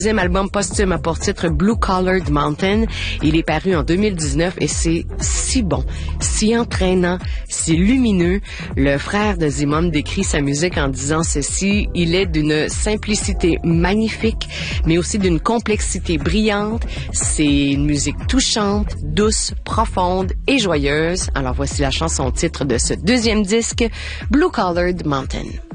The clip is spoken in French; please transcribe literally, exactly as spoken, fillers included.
Deuxième album posthume a pour titre Blue Collared Mountain. Il est paru en deux mille dix-neuf et c'est si bon, si entraînant, si lumineux. Le frère de Zimom décrit sa musique en disant ceci: il est d'une simplicité magnifique, mais aussi d'une complexité brillante. C'est une musique touchante, douce, profonde et joyeuse. Alors voici la chanson titre de ce deuxième disque, Blue Collared Mountain.